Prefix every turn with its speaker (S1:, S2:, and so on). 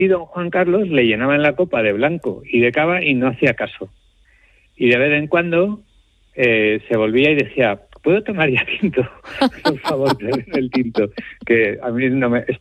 S1: Y don Juan Carlos le llenaban la copa de blanco y de cava y no hacía caso. Y de vez en cuando se volvía y decía, ¿puedo tomar ya tinto? Por favor, el tinto, que a mí no me...